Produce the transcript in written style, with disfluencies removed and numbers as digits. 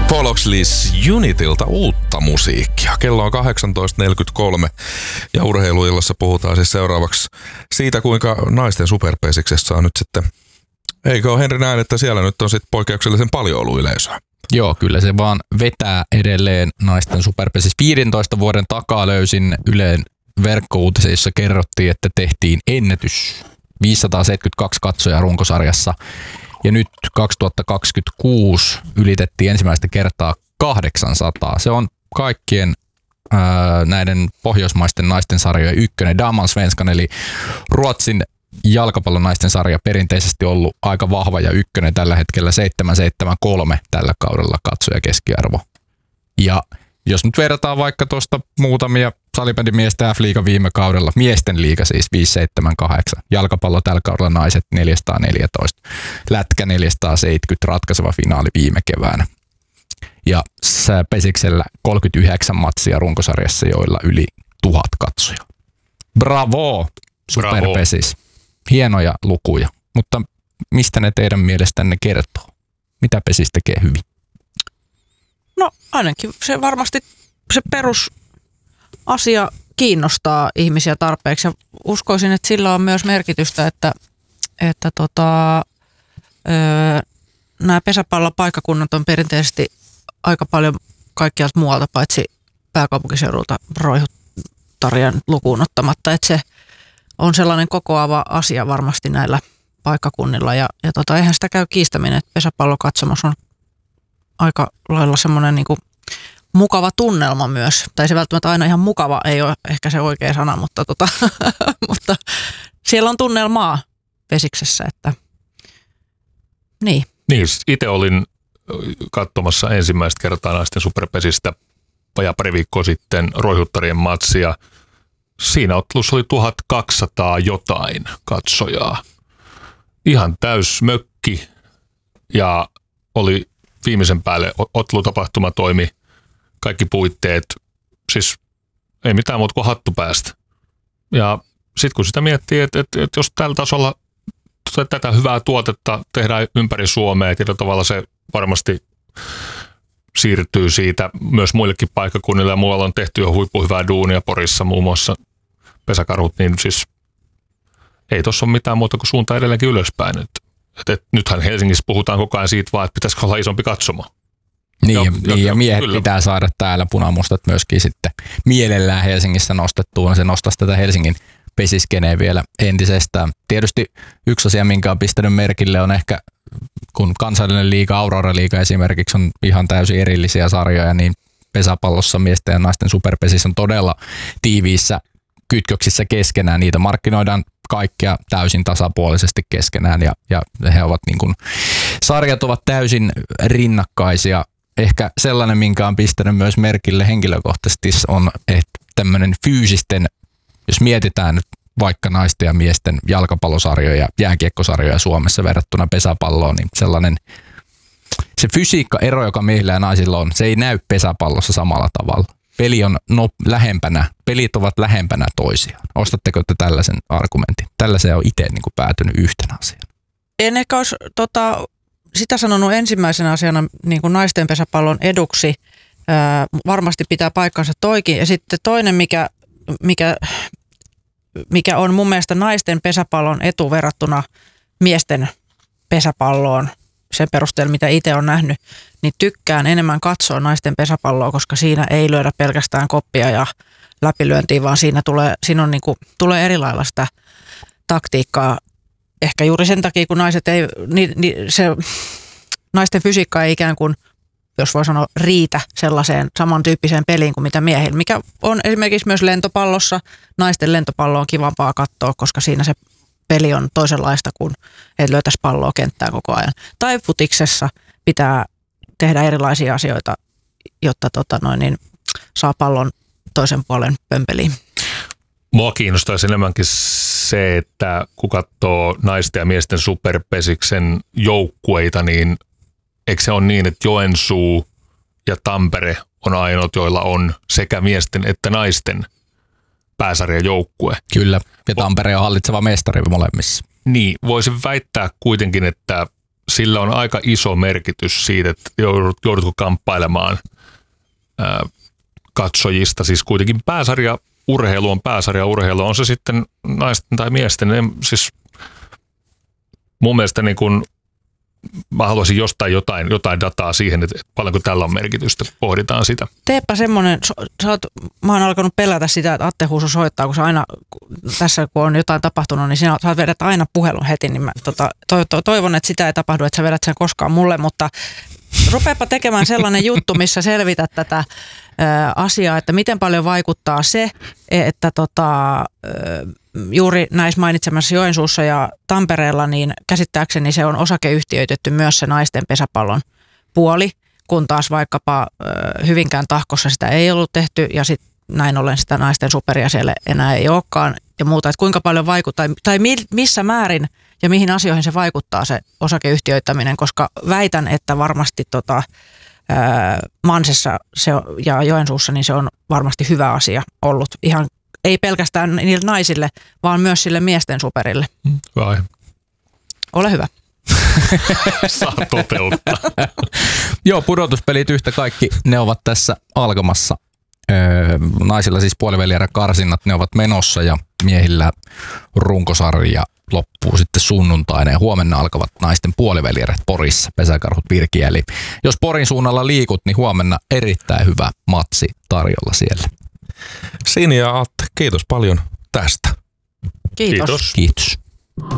Paul Oxleys Unitilta uutta musiikkia. Kello on 18.43 ja urheiluillassa puhutaan siis seuraavaksi siitä, kuinka naisten superpesiksessä on nyt sitten, eikö ole Henri näin, että siellä nyt on sitten poikkeuksellisen paljon ollut yleisöä? Joo, kyllä se vaan vetää edelleen naisten superpesissä. 15 vuoden takaa löysin Ylen verkkouutisissa kerrottiin, että tehtiin ennätys 572 katsojaa runkosarjassa. Ja nyt 2026 ylitettiin ensimmäistä kertaa 800. Se on kaikkien näiden pohjoismaisten naisten sarjojen ykkönen. Damallsvenskan eli Ruotsin jalkapallon naisten sarja perinteisesti ollut aika vahva ja ykkönen tällä hetkellä 773 tällä kaudella katsoja keskiarvo. Ja jos nyt verrataan vaikka tuosta muutamia salibändimiestä F-liiga viime kaudella, miesten liiga siis 578, jalkapallo tällä kaudella naiset 414, lätkä 470, ratkaiseva finaali viime keväänä. Ja pesiksellä 39 matsia runkosarjassa, joilla yli 1000 katsoja. Bravo, superpesis. Hienoja lukuja, mutta mistä ne teidän mielestänne kertoo? Mitä pesis tekee hyvin? No ainakin se varmasti se perusasia kiinnostaa ihmisiä tarpeeksi ja uskoisin, että sillä on myös merkitystä, että nämä pesäpallopaikkakunnat on perinteisesti aika paljon kaikkialta muualta paitsi pääkaupunkiseudulta Roihuttarjan lukuun ottamatta, että se on sellainen kokoava asia varmasti näillä paikkakunnilla ja eihän sitä käy kiistäminen, että pesäpallokatsomus on aika lailla semmoinen niin kuin mukava tunnelma myös. Tai se välttämättä aina ihan mukava, ei ole ehkä se oikea sana, mutta, mutta siellä on tunnelmaa pesiksessä, että niin. Niin, itse olin katsomassa ensimmäistä kertaa naisten superpesistä vajaa pari viikkoa sitten Roihuttarien matsia. Siinä ottelussa oli 1200 jotain katsojaa. Ihan täys mökki ja oli viimeisen päälle ottelutapahtuma toimi, kaikki puitteet, siis ei mitään muuta kuin hattu päästä. Ja sitten kun sitä miettii, että jos tällä tasolla tätä hyvää tuotetta tehdään ympäri Suomea, tietyllä tavalla se varmasti siirtyy siitä myös muillekin paikkakunnille ja muualla on tehty jo huippuhyvää duunia Porissa muun muassa pesäkarhut, niin siis ei tuossa ole mitään muuta kuin suunta edelleenkin ylöspäin. Nythän Helsingissä puhutaan koko ajan siitä vaan, että pitäisikö olla isompi katsomo. Niin, ja miehet kyllä pitää saada täällä punamustat myöskin sitten mielellään Helsingissä nostettuun. Se nostaisi tätä Helsingin pesiskeneen vielä entisestään. Tietysti yksi asia, minkä on pistänyt merkille, on ehkä, kun kansallinen liiga, Aurora-liiga esimerkiksi on ihan täysin erillisiä sarjoja, niin pesäpallossa miesten ja naisten superpesissä on todella tiiviissä kytköksissä keskenään. Niitä markkinoidaan kaikkia täysin tasapuolisesti keskenään ja he ovat niin kuin, sarjat ovat täysin rinnakkaisia. Ehkä sellainen, minkä on pistänyt myös merkille henkilökohtaisesti on tämmöinen fyysisten, jos mietitään nyt vaikka naisten ja miesten jalkapallosarjoja, jääkiekkosarjoja Suomessa verrattuna pesäpalloon, niin sellainen se fysiikkaero, joka miehillä ja naisilla on, se ei näy pesäpallossa samalla tavalla. Peli on pelit ovat lähempänä toisiaan. Ostatteko te tällaisen argumentin? Tällaisen on itse niin kuin päätynyt yhtenä asiana. En ehkä olisi sitä sanonut ensimmäisenä asiana niin kuin naisten pesäpallon eduksi. Varmasti pitää paikkansa toikin. Ja sitten toinen, mikä on mun mielestä naisten pesäpallon etu verrattuna miesten pesäpalloon, sen perusteella, mitä itse olen nähnyt, niin tykkään enemmän katsoa naisten pesäpalloa, koska siinä ei lyödä pelkästään koppia ja läpilyöntiä, vaan siinä on tulee erilailla sitä taktiikkaa. Ehkä juuri sen takia, kun naiset ei, naisten fysiikka ei ikään kuin, jos voi sanoa, riitä sellaiseen samantyyppiseen peliin kuin mitä miehillä, mikä on esimerkiksi myös lentopallossa. Naisten lentopallo on kivampaa katsoa, koska siinä se peli on toisenlaista kuin et löytäisi palloa kenttään koko ajan. Tai futiksessa pitää tehdä erilaisia asioita, jotta saa pallon toisen puolen pömpeliin. Mua kiinnostaisi enemmänkin se, että kun katsoo naisten ja miesten superpesiksen joukkueita, niin eikö se ole niin, että Joensuu ja Tampere on ainoat, joilla on sekä miesten että naisten pääsarjan joukkue? Kyllä, ja Tampere on hallitseva mestari molemmissa. Niin, voisin väittää kuitenkin, että sillä on aika iso merkitys siitä, että joudutko kamppailemaan katsojista. Siis kuitenkin pääsarjaurheilu on pääsarjaurheilu, on se sitten naisten tai miesten. Siis mun mielestä niin kun mä haluaisin jostain jotain dataa siihen, että paljonko tällä on merkitystä. Pohditaan sitä. Teepä semmoinen, mä oon alkanut pelätä sitä, että Atte Huuso soittaa, kun se aina tässä kun on jotain tapahtunut, niin sinä saat vedät aina puhelun heti, niin mä toivon, että sitä ei tapahdu, että sä vedät sen koskaan mulle, mutta rupeapa tekemään sellainen juttu, missä selvität tätä asiaa, että miten paljon vaikuttaa se, että juuri näissä mainitsemassa Joensuussa ja Tampereella, niin käsittääkseni se on osakeyhtiöitetty myös se naisten pesäpallon puoli, kun taas vaikkapa Hyvinkään Tahkossa sitä ei ollut tehty ja sitten näin ollen sitä naisten superia siellä enää ei olekaan ja muuta, että kuinka paljon vaikuttaa tai missä määrin ja mihin asioihin se vaikuttaa se osakeyhtiöittäminen, koska väitän, että varmasti Mansessa ja Joensuussa niin se on varmasti hyvä asia ollut ihan ei pelkästään niille naisille, vaan myös sille miesten superille. Vai. Ole hyvä. Saa toteuttaa. Joo, pudotuspelit yhtä kaikki, ne ovat tässä alkamassa. Naisilla siis puolivälierä-karsinnat, ne ovat menossa ja miehillä runkosarja loppuu sitten sunnuntaina ja huomenna alkavat naisten puolivälierät Porissa, Pesäkarhut Virkiä. Eli jos Porin suunnalla liikut, niin huomenna erittäin hyvä matsi tarjolla siellä. Sini ja Atte, kiitos paljon tästä. Kiitos. Kiitos.